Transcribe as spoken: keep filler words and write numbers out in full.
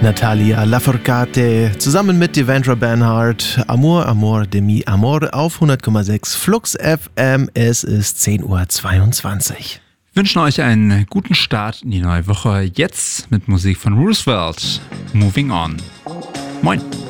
Natalia Lafourcade zusammen mit Devendra Banhart. Amor, Amor de mi Amor auf hundert Komma sechs Flux F M. Es ist zehn Uhr zweiundzwanzig. Wir wünschen euch einen guten Start in die neue Woche. Jetzt mit Musik von Roosevelt. Moving On. Moin.